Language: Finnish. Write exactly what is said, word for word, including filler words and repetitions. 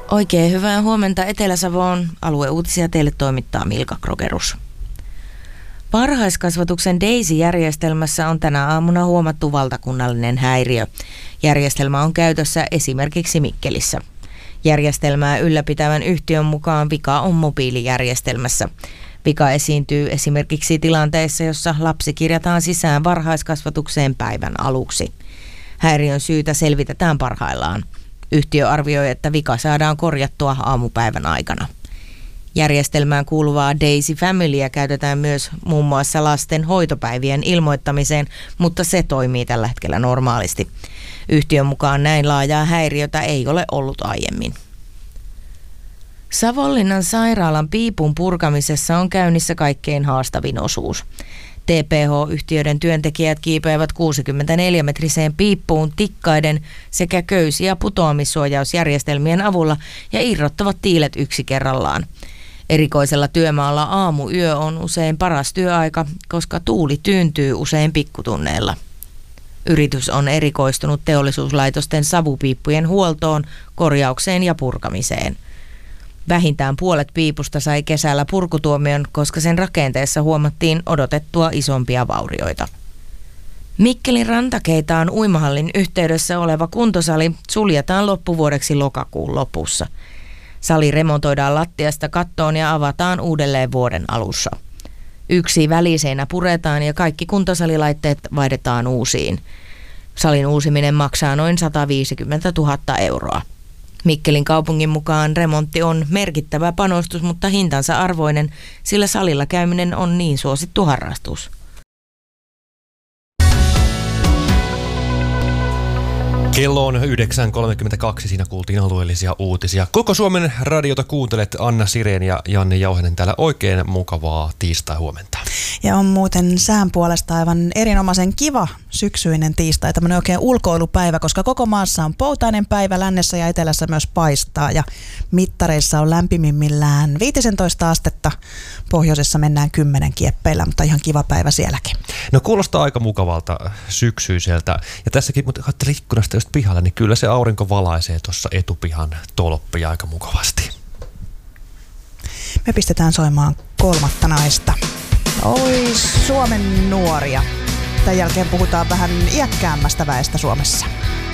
Oikein hyvää huomenta Etelä-Savoon. Alueuutisia teille toimittaa Milka Krogerus. Varhaiskasvatuksen Daisy-järjestelmässä on tänä aamuna huomattu valtakunnallinen häiriö. Järjestelmä on käytössä esimerkiksi Mikkelissä. Järjestelmää ylläpitävän yhtiön mukaan vika on mobiilijärjestelmässä. Vika esiintyy esimerkiksi tilanteessa, jossa lapsi kirjataan sisään varhaiskasvatukseen päivän aluksi. Häiriön syytä selvitetään parhaillaan. Yhtiö arvioi, että vika saadaan korjattua aamupäivän aikana. Järjestelmään kuuluvaa Daisy Familyä käytetään myös muun muassa lasten hoitopäivien ilmoittamiseen, mutta se toimii tällä hetkellä normaalisti. Yhtiön mukaan näin laajaa häiriötä ei ole ollut aiemmin. Savonlinnan sairaalan piipun purkamisessa on käynnissä kaikkein haastavin osuus. T P H-yhtiöiden työntekijät kiipeävät kuusikymmentäneljä-metriseen piippuun tikkaiden sekä köysi- ja putoamissuojausjärjestelmien avulla ja irrottavat tiilet yksi kerrallaan. Erikoisella työmaalla aamuyö on usein paras työaika, koska tuuli tyyntyy usein pikkutunneilla. Yritys on erikoistunut teollisuuslaitosten savupiippujen huoltoon, korjaukseen ja purkamiseen. Vähintään puolet piipusta sai kesällä purkutuomion, koska sen rakenteessa huomattiin odotettua isompia vaurioita. Mikkelin Rantakeitaan uimahallin yhteydessä oleva kuntosali suljetaan loppuvuodeksi lokakuun lopussa. Sali remontoidaan lattiasta kattoon ja avataan uudelleen vuoden alussa. Yksi väliseinä puretaan ja kaikki kuntosalilaitteet vaihdetaan uusiin. Salin uusiminen maksaa noin sata viisikymmentätuhatta euroa. Mikkelin kaupungin mukaan remontti on merkittävä panostus, mutta hintansa arvoinen, sillä salilla käyminen on niin suosittu harrastus. Kello on yhdeksän kolmekymmentäkaksi, siinä kuultiin alueellisia uutisia. Koko Suomen radiota kuuntelet, Anna Sirén ja Janne Jauhenen täällä. Oikein mukavaa tiistai-huomenta. Ja on muuten sään puolesta aivan erinomaisen kiva syksyinen tiistai, tämmöinen oikein ulkoilupäivä, koska koko maassa on poutainen päivä, lännessä ja etelässä myös paistaa ja mittareissa on lämpimimmillään viisitoista astetta, pohjoisessa mennään kymmenen kieppeillä, mutta ihan kiva päivä sielläkin. No kuulostaa aika mukavalta syksyiseltä ja tässäkin, mutta katselin ikkunasta just pihalle, niin kyllä se aurinko valaisee tuossa etupihan tolppia aika mukavasti. Me pistetään soimaan kolmatta naista. Oi Suomen nuoria. Tämän jälkeen puhutaan vähän iäkkäämmästä väestä Suomessa.